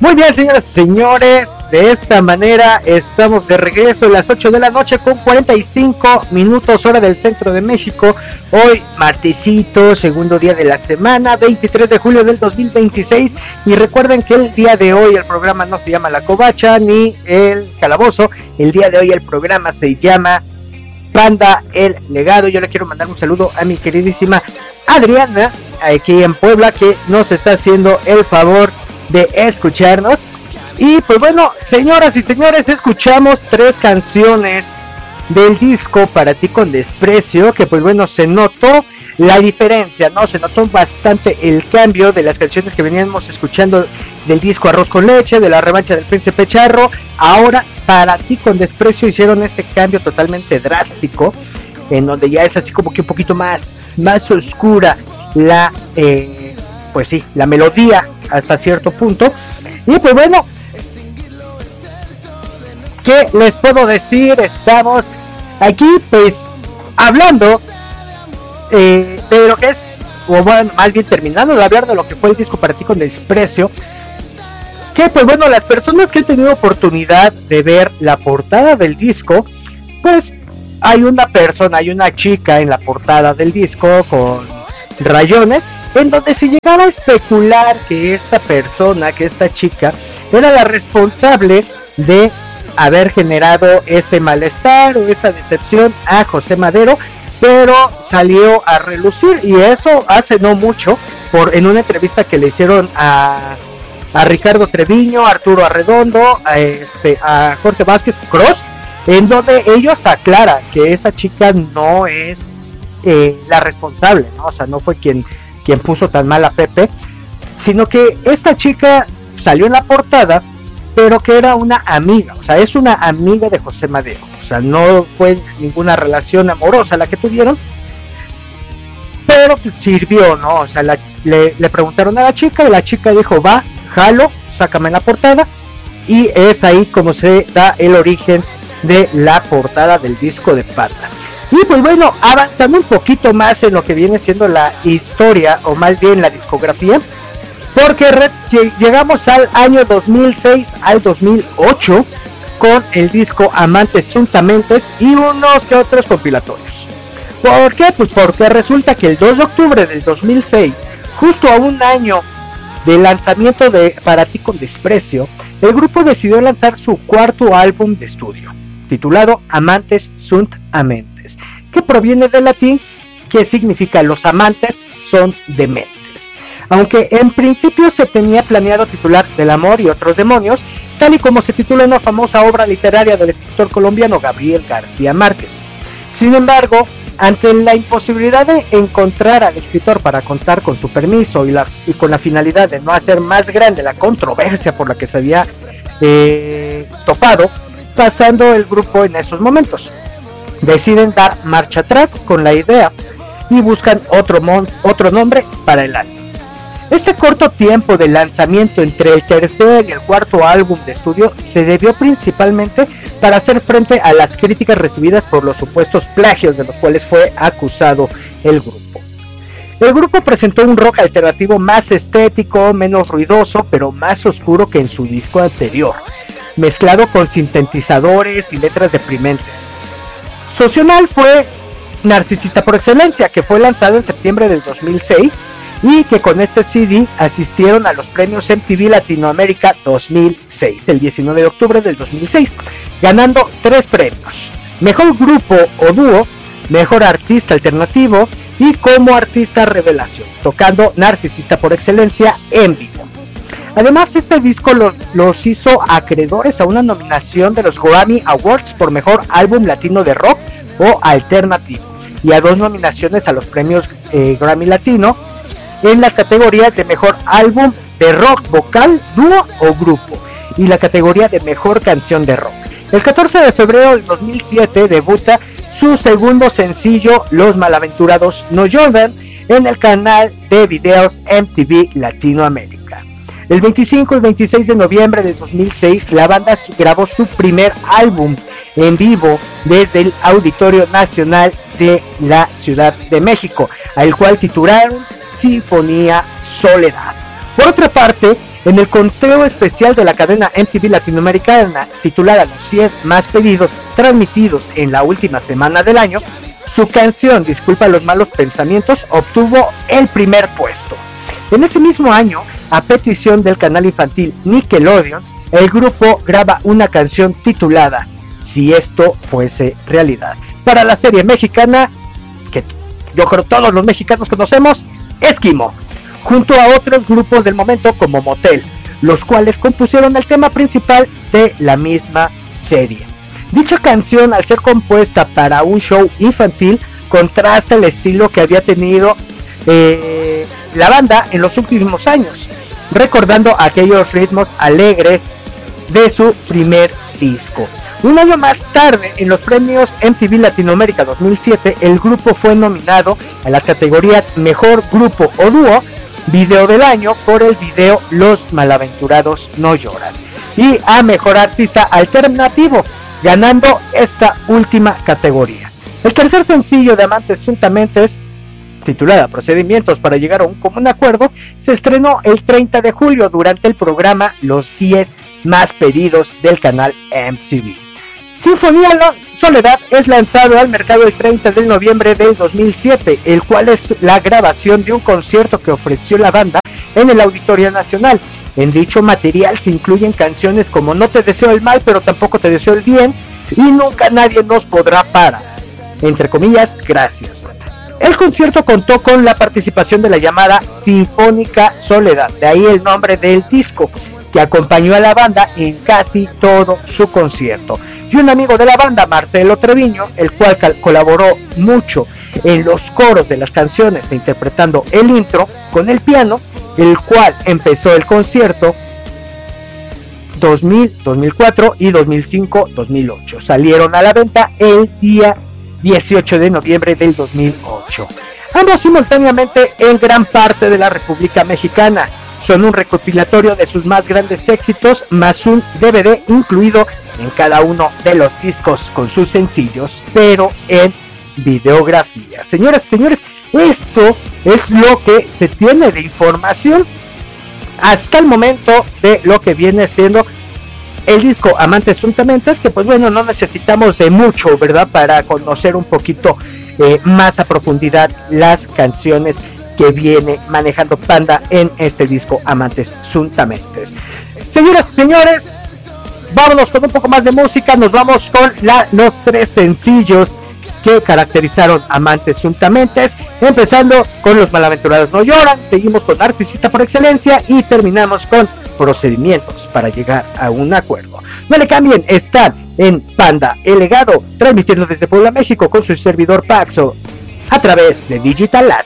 Muy bien, señoras y señores, de esta manera estamos de regreso a las 8 de la noche con 45 minutos hora del centro de México. Hoy martesito, segundo día de la semana, 23 de julio del 2026. Y recuerden que el día de hoy el programa no se llama La Covacha ni El Calabozo. El día de hoy el programa se llama Panda El Legado. Yo le quiero mandar un saludo a mi queridísima Adriana, aquí en Puebla, que nos está haciendo el favor de escucharnos. Y pues bueno, señoras y señores, escuchamos 3 canciones del disco Para Ti Con Desprecio, que pues bueno, se notó la diferencia, ¿no? Se notó bastante el cambio de las canciones que veníamos escuchando del disco Arroz con Leche, de La Revancha del Príncipe Charro. Ahora Para Ti Con Desprecio hicieron ese cambio totalmente drástico, en donde ya es así como que un poquito más oscura la pues sí, la melodía hasta cierto punto. Y pues bueno, ¿qué les puedo decir? Estamos aquí pues hablando de lo que es, o bueno, más bien terminando de hablar de lo que fue el disco Para Ti Con Desprecio. Que pues bueno, las personas que han tenido oportunidad de ver la portada del disco, pues hay una chica en la portada del disco con rayones, en donde se llegaba a especular que esta persona, que esta chica, era la responsable de haber generado ese malestar o esa decepción a José Madero, pero salió a relucir, y eso hace no mucho, en una entrevista que le hicieron a Ricardo Treviño, a Arturo Arredondo, a Jorge Vázquez Cross, en donde ellos aclaran que esa chica no es la responsable, ¿no? O sea, no fue quien puso tan mal a Pepe, sino que esta chica salió en la portada, pero que era una amiga, o sea, es una amiga de José Madero, o sea, no fue ninguna relación amorosa la que tuvieron, pero pues sirvió, ¿no? O sea, le preguntaron a la chica, y la chica dijo, va, jalo, sácame en la portada, y es ahí como se da el origen de la portada del disco de Panda. Y pues bueno, avanzando un poquito más en lo que viene siendo la historia, o más bien la discografía, porque llegamos al año 2006 al 2008 con el disco Amantes Juntamente y unos que otros compilatorios. ¿Por qué? Pues porque resulta que el 2 de octubre del 2006, justo a un año del lanzamiento de Para Ti Con Desprecio, el grupo decidió lanzar su cuarto álbum de estudio, titulado Amantes Juntamente, que proviene del latín, que significa los amantes son dementes. Aunque en principio se tenía planeado titular Del amor y otros demonios, tal y como se titula en la famosa obra literaria del escritor colombiano Gabriel García Márquez. Sin embargo, ante la imposibilidad de encontrar al escritor para contar con su permiso y con la finalidad de no hacer más grande la controversia por la que se había topado, pasando el grupo en esos momentos, deciden dar marcha atrás con la idea y buscan otro nombre para el álbum. Este corto tiempo de lanzamiento entre el tercer y el cuarto álbum de estudio se debió principalmente para hacer frente a las críticas recibidas por los supuestos plagios de los cuales fue acusado el grupo. El grupo presentó un rock alternativo más estético, menos ruidoso, pero más oscuro que en su disco anterior, mezclado con sintetizadores y letras deprimentes. Su opcional fue Narcisista por Excelencia, que fue lanzado en septiembre del 2006 y que con este CD asistieron a los premios MTV Latinoamérica 2006, el 19 de octubre del 2006, ganando 3 premios: Mejor Grupo o Dúo, Mejor Artista Alternativo y como Artista Revelación, tocando Narcisista por Excelencia en vivo. Además, este disco los hizo acreedores a una nominación de los Grammy Awards por Mejor Álbum Latino de Rock o Alternativo, y a 2 nominaciones a los premios Grammy Latino en las categorías de Mejor Álbum de Rock Vocal, Dúo o Grupo, y la categoría de Mejor Canción de Rock. El 14 de febrero del 2007 debuta su segundo sencillo, Los Malaventurados No Lloran, en el canal de videos MTV Latinoamérica. El 25 y 26 de noviembre de 2006, la banda grabó su primer álbum en vivo desde el Auditorio Nacional de la Ciudad de México, al cual titularon Sinfonía Soledad. Por otra parte, En el conteo especial de la cadena MTV latinoamericana, titulada Los 100 más pedidos transmitidos en la última semana del año, su canción Disculpa los malos pensamientos obtuvo el primer puesto. En ese mismo año, a petición del canal infantil Nickelodeon, el grupo graba una canción titulada Si esto fuese realidad, para la serie mexicana que yo creo todos los mexicanos conocemos, Esquimo, junto a otros grupos del momento como Motel, los cuales compusieron el tema principal de la misma serie. Dicha canción, al ser compuesta para un show infantil, contrasta el estilo que había tenido la banda en los últimos años, recordando aquellos ritmos alegres de su primer disco. Un año más tarde, en los premios MTV Latinoamérica 2007, el grupo fue nominado a la categoría Mejor Grupo o Dúo Video del Año por el video Los Malaventurados No Lloran, y a Mejor Artista Alternativo, ganando esta última categoría. El tercer sencillo de Amantes Juntamente, titulada Procedimientos para llegar a un común acuerdo, se estrenó el 30 de julio durante el programa Los 10 más pedidos del canal MTV. Sinfonía Soledad es lanzado al mercado el 30 de noviembre del 2007, el cual es la grabación de un concierto que ofreció la banda en el Auditorio Nacional. En dicho material se incluyen canciones como No te deseo el mal, pero tampoco te deseo el bien, y Nunca nadie nos podrá parar, entre comillas, gracias. El concierto contó con la participación de la llamada Sinfónica Soledad, de ahí el nombre del disco, que acompañó a la banda en casi todo su concierto. Y un amigo de la banda, Marcelo Treviño, el cual colaboró mucho en los coros de las canciones e interpretando el intro con el piano, el cual empezó el concierto 2000, 2004 y 2005, 2008. Salieron a la venta el día 18 de noviembre del 2008. Ambos simultáneamente en gran parte de la República Mexicana. Son un recopilatorio de sus más grandes éxitos, más un DVD incluido en cada uno de los discos con sus sencillos, pero en videografía. Señoras y señores, esto es lo que se tiene de información hasta el momento de lo que viene siendo el disco Amantes Juntamente, que pues bueno, no necesitamos de mucho, ¿verdad?, para conocer un poquito más a profundidad las canciones que viene manejando Panda en este disco Amantes Juntamente. Señoras y señores, vámonos con un poco más de música. Nos vamos con los tres sencillos que caracterizaron Amantes Juntamente, empezando con Los Malaventurados No Lloran, seguimos con Narcisista por Excelencia y terminamos con Procedimientos para llegar a un acuerdo. No le cambien, están en Panda El Legado, transmitiendo desde Puebla, México, con su servidor Paxo a través de Digital Láser.